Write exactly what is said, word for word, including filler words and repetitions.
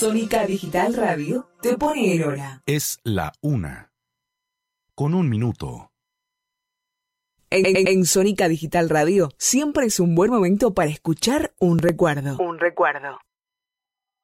Sónica Digital Radio te pone en hora. Es la una. Con un minuto. En, en, en Sónica Digital Radio siempre es un buen momento para escuchar un recuerdo. Un recuerdo.